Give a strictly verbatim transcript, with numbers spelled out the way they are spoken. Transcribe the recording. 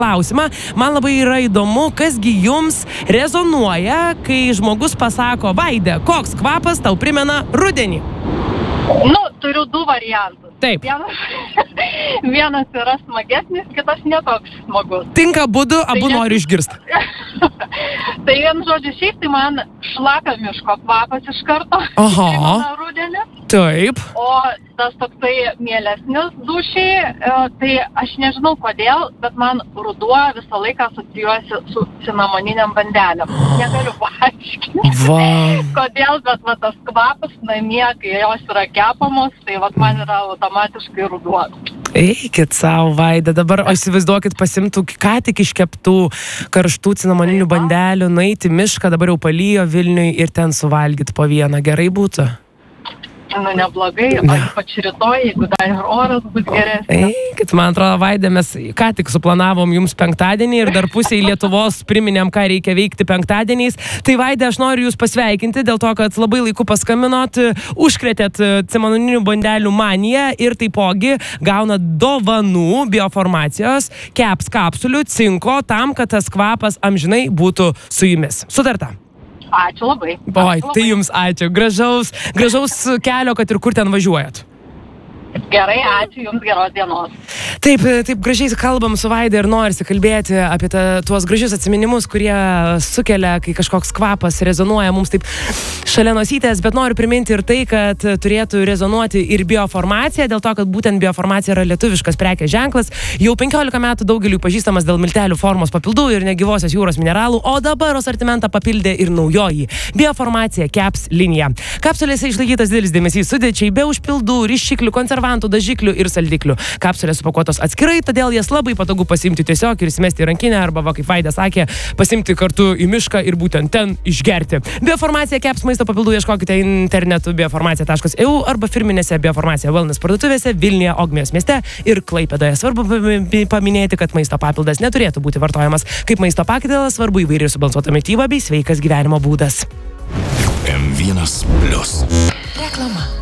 klausimą. Man labai yra įdomu, kasgi jums rezonuoja, kai žmogus pasako, Vaide, koks kvapas tau primena rudenį? Nu, turiu du variantus. Taip. Vienas, vienas yra smagesnis, kitas netoks smagus. Tinka būdu, abu Tai noriu išgirsti. Tai vien žodžiu, šiaip tai man šlapia miško kvapas iš karto. Aha. Primena rudenį. Taip. O tas toksai mielesnis dušiai, tai aš nežinau kodėl, bet man ruduo visą laiką asocijuosi su cinamoniniam bandelėm. Negaliu paaiškinti. Va. Kodėl, bet va, tas kvapas namie, kai jos yra kepamos, tai va, man yra automatiškai ruduo. Eikit savo, Vaida, dabar o įsivaizduokit, pasimtų ką tik iškeptų karštų cinamoninių bandelių, nueiti į mišką, dabar jau palyjo Vilniui ir ten suvalgyt po vieną. Gerai būtų? Nu, neblogai, o ypač rytoj, jeigu dar ir oras bus geresnis. Eikit, man atrodo, Vaida, mes ką tik suplanavom jums penktadienį ir dar pusiai Lietuvos priminėm, ką reikia veikti penktadieniais. Tai Vaida, aš noriu jūs pasveikinti dėl to, kad labai laiku paskambinot, užkrėtėt cinamoninių bandelių maniją ir taipogi gaunat dovanų bioformacijos, keps kapsulių, cinko, tam, kad tas kvapas amžinai būtų su jumis. Sutarta? Ačiū labai. Oi, tai jums ačiū. Gražaus, gražaus kelio, kad ir kur ten važiuojat. Gerai, ačiū jums, geros dienos. Taip, taip gražiai kalbam su Vaida ir norisi kalbėti apie ta, tuos gražius atsiminimus, kurie sukelia, kai kažkoks kvapas rezonuoja mums taip šalia nosytės, bet noriu priminti ir tai, kad turėtų rezonuoti ir bioformacija, dėl to, kad būtent bioformacija yra lietuviškas prekės ženklas, jau penkiolika metų daugeliui pažįstamas dėl miltelių formos papildų ir negyvosios jūros mineralų, o dabar asortimentą papildė ir naujoji bioformacija keps linija. Kapsulėse išlaikytas didelis dėmesys sudėčiai be užpildų, ryšiklių, konservantų, dažiklių ir saldiklių. Kapsulės supakuotos atskirai, todėl jas labai patogu pasimti tiesiog ir įsimesti į rankinę arba, va, kaip Vaida sakė, pasimti kartu į mišką ir būtent ten išgerti. Bioformacija keps maisto papildų ieškokite internetu bioformacija taškas e u arba firminėse bioformacija wellness parduotuvėse Vilniuje, Ogmios mieste ir Klaipėdoje. Svarbu paminėti, kad maisto papildas neturėtų būti vartojamas kaip maisto pakaitalas, svarbu įvairiai subalansuota mityba bei sveikas gyvenimo būdas. M vienas plius. Reklama.